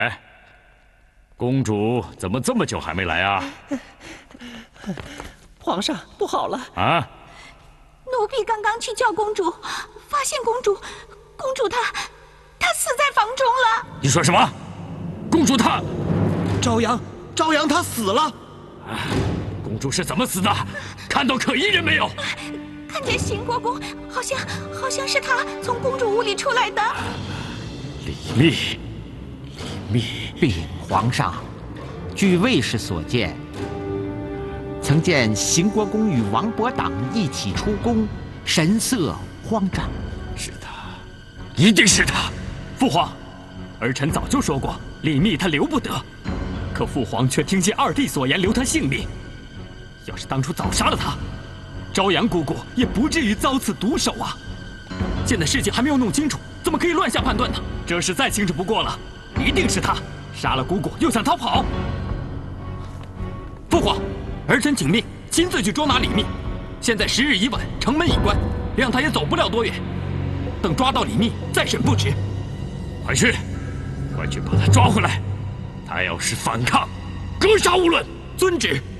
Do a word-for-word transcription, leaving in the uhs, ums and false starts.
哎，公主怎么这么久还没来啊？ 皇上，不好了！ 啊！ 奴婢刚刚去叫公主，发现公主，公主她，她死在房中了。 你说什么？公主她…… 朝阳，朝阳她死了。 啊！公主是怎么死的？看到可疑人没有？ 看见邢国公，好像好像是他从公主屋里出来的。 李密，李密， 禀皇上，据卫士所见，曾见邢国公与王伯党一起出宫，神色慌张。 是他，一定是他。父皇，儿臣早就说过，李密他留不得，可父皇却听信二弟所言，留他性命。要是当初早杀了他，朝阳姑姑也不至于遭此毒手啊！现在事情还没有弄清楚，怎么可以乱下判断呢？这是再清楚不过了，一定是他杀了姑姑又想逃跑。父皇，儿臣请命亲自去捉拿李密。现在时日已晚，城门已关，谅他也走不了多远。等抓到李密再审不迟。快去，快去把他抓回来！他要是反抗，格杀勿论。遵旨。